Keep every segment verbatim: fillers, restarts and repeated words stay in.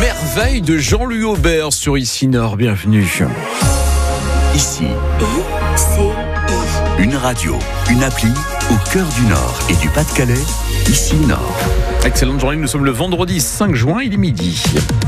Merveille de Jean-Louis Aubert sur Ici Nord, bienvenue. Ici, I C I. une radio, une appli au cœur du Nord et du Pas-de-Calais, Ici Nord. Excellente journée, nous sommes le vendredi cinq juin, il est midi.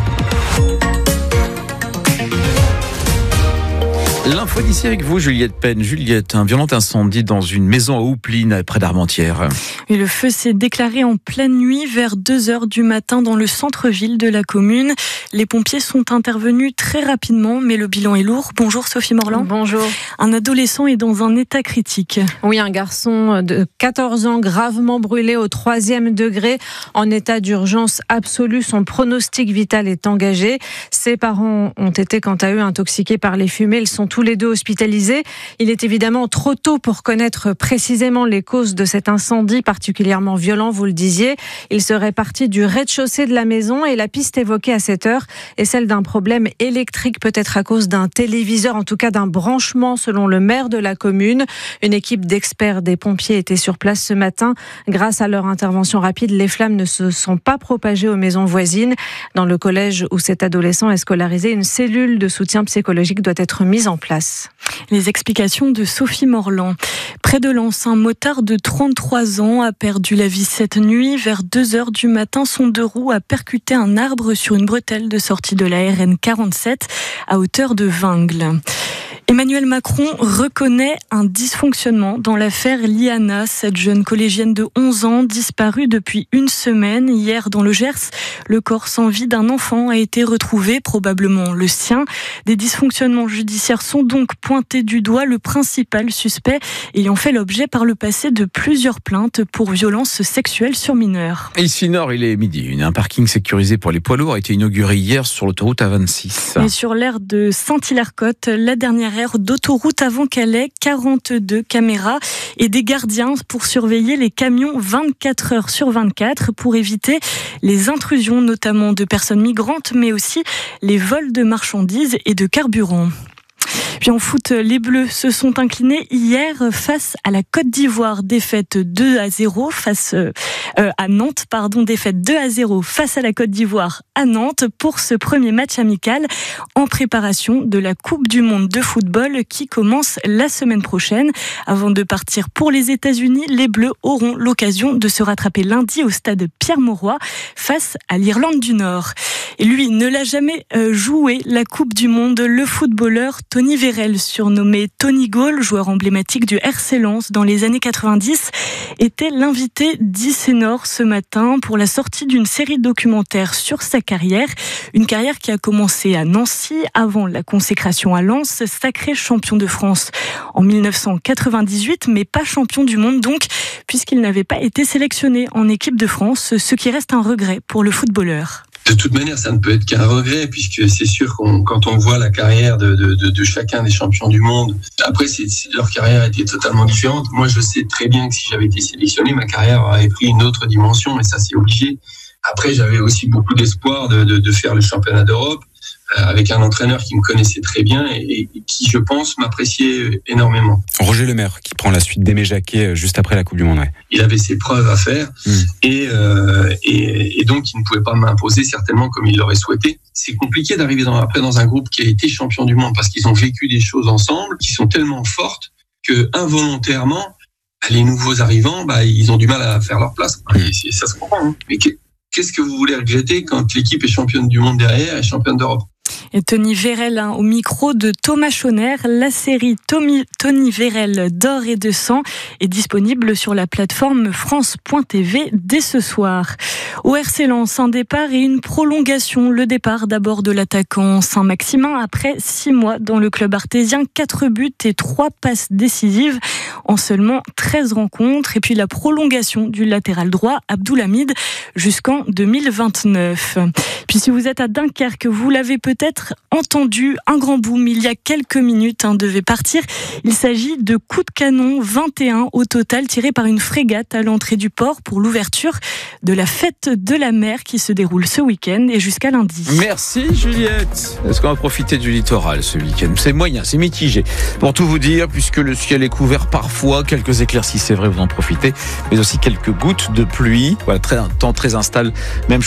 L'info d'ici avec vous, Juliette Penn. Juliette, un violent incendie dans une maison à Houpline, près d'Armentières. Et le feu s'est déclaré en pleine nuit vers deux heures du matin dans le centre-ville de la commune. Les pompiers sont intervenus très rapidement, mais le bilan est lourd. Bonjour Sophie Morland. Bonjour. Un adolescent est dans un état critique. Oui, un garçon de quatorze ans gravement brûlé au troisième degré, en état d'urgence absolue. Son pronostic vital est engagé. Ses parents ont été quant à eux intoxiqués par les fumées. Ils sont tous les deux hospitalisés. Il est évidemment trop tôt pour connaître précisément les causes de cet incendie particulièrement violent, vous le disiez. Il serait parti du rez-de-chaussée de la maison et la piste évoquée à cette heure est celle d'un problème électrique, peut-être à cause d'un téléviseur, en tout cas d'un branchement selon le maire de la commune. Une équipe d'experts des pompiers était sur place ce matin. Grâce à leur intervention rapide, les flammes ne se sont pas propagées aux maisons voisines. Dans le collège où cet adolescent est scolarisé, une cellule de soutien psychologique doit être mise en place. Les explications de Sophie Morland. Près de Lens, un motard de trente-trois ans a perdu la vie cette nuit. Vers deux heures du matin, son deux roues a percuté un arbre sur une bretelle de sortie de la R N quarante-sept à hauteur de Vingles. Emmanuel Macron reconnaît un dysfonctionnement dans l'affaire Liana, cette jeune collégienne de onze ans disparue depuis une semaine. Hier, dans le Gers, le corps sans vie d'un enfant a été retrouvé, probablement le sien. Des dysfonctionnements judiciaires sont donc pointés du doigt, le principal suspect ayant fait l'objet par le passé de plusieurs plaintes pour violences sexuelles sur mineurs. Ici Nord, il est midi. Un parking sécurisé pour les poids lourds a été inauguré hier sur l'autoroute A vingt-six. Et sur l'aire de Saint-Hilaire-Côte, la dernière aire d'autoroute avant Calais, quarante-deux caméras et des gardiens pour surveiller les camions vingt-quatre heures sur vingt-quatre pour éviter les intrusions notamment de personnes migrantes mais aussi les vols de marchandises et de carburant. Puis en foot, les Bleus se sont inclinés hier face à la Côte d'Ivoire, défaite deux à zéro face euh, à Nantes, pardon, défaite deux à zéro face à la Côte d'Ivoire à Nantes pour ce premier match amical en préparation de la Coupe du Monde de football qui commence la semaine prochaine. Avant de partir pour les États-Unis, les Bleus auront l'occasion de se rattraper lundi au stade Pierre-Mauroy face à l'Irlande du Nord. Et lui ne l'a jamais euh, joué la Coupe du Monde, le footballeur Tony Vérel, surnommé Tony Gaulle, joueur emblématique du R C Lens dans les années quatre-vingt-dix, était l'invité d'Ici Nord ce matin pour la sortie d'une série documentaire sur sa carrière. Une carrière qui a commencé à Nancy avant la consécration à Lens, sacré champion de France en dix-neuf cent quatre-vingt-dix-huit, mais pas champion du monde donc, puisqu'il n'avait pas été sélectionné en équipe de France, ce qui reste un regret pour le footballeur. De toute manière, ça ne peut être qu'un regret, puisque c'est sûr qu'on, quand on voit la carrière de, de, de, de chacun des champions du monde, après, c'est, leur carrière était totalement différente. Moi, je sais très bien que si j'avais été sélectionné, ma carrière aurait pris une autre dimension, et ça, c'est obligé. Après, j'avais aussi beaucoup d'espoir de, de, de faire le championnat d'Europe, euh, avec un entraîneur qui me connaissait très bien et, et qui, je pense, m'appréciait énormément. Roger Lemaire, qui prend la suite d'Aimé Jacquet juste après la Coupe du Monde. Ouais. Il avait ses preuves à faire mmh. et, euh, et, et donc il ne pouvait pas m'imposer certainement comme il l'aurait souhaité. C'est compliqué d'arriver dans, après dans un groupe qui a été champion du monde parce qu'ils ont vécu des choses ensemble qui sont tellement fortes que involontairement, les nouveaux arrivants, bah, ils ont du mal à faire leur place. Mmh. Et ça se comprend. Hein. Mais qu'est-ce que vous voulez regretter quand l'équipe est championne du monde derrière et championne d'Europe ? Et Tony Vérel hein, au micro de Thomas Chauner. La série Tommy, Tony Vérel d'or et de sang est disponible sur la plateforme France point T V dès ce soir. Au R C Lens, un départ et une prolongation. Le départ d'abord de l'attaquant Saint-Maximin après six mois dans le club artésien, quatre buts et trois passes décisives en seulement treize rencontres. Et puis la prolongation du latéral droit Abdoulhamid jusqu'en deux mille vingt-neuf. Puis si vous êtes à Dunkerque, vous l'avez peut-être entendu, un grand boom il y a quelques minutes hein, devait partir. Il s'agit de coups de canon, vingt et un au total, tirés par une frégate à l'entrée du port pour l'ouverture de la fête de la mer qui se déroule ce week-end et jusqu'à lundi. Merci Juliette. Est-ce qu'on va profiter du littoral ce week-end ? C'est moyen, c'est mitigé. Pour tout vous dire, puisque le ciel est couvert parfois, quelques éclaircies, c'est vrai, vous en profitez, mais aussi quelques gouttes de pluie. Voilà, très, un temps très instable, même